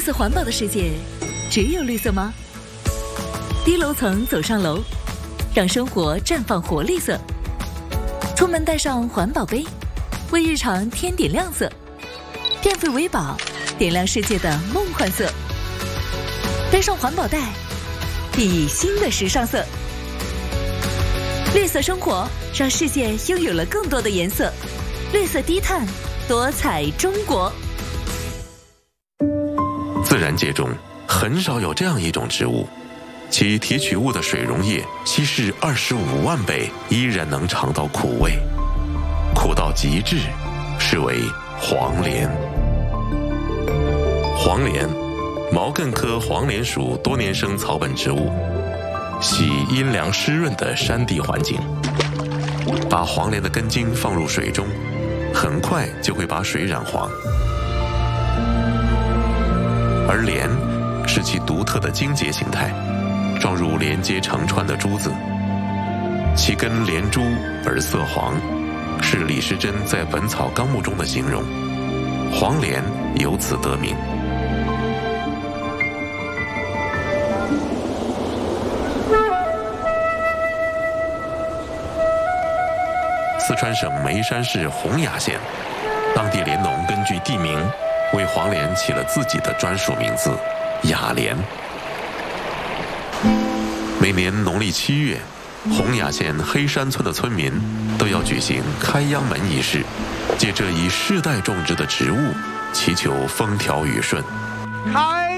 色环保的世界，只有绿色吗？低楼层走上楼，让生活绽放活力色。出门带上环保杯，为日常添点亮色。电费为宝，点亮世界的梦幻色。带上环保袋，熠熠新的时尚色。绿色生活，让世界拥有了更多的颜色。绿色低碳，多彩中国。 自然界中很少有这样一种植物，其提取物的水溶液稀释25万倍，依然能尝到苦味，苦到极致，是为黄连。黄连，毛茛科黄连属多年生草本植物，喜阴凉湿润的山地环境。把黄连的根茎放入水中，很快就会把水染黄。而连是其独特的茎节形态，状如连接成串的珠子，其根连珠而色黄，是李时珍在《本草纲目》中的形容。黄连由此得名。四川省眉山市洪雅县，当地连农根据地名为黄连起了自己的专属名字雅连。每年农历7月，洪雅县黑山村的村民都要举行开秧门仪式，借这一世代种植的植物，祈求风调雨顺。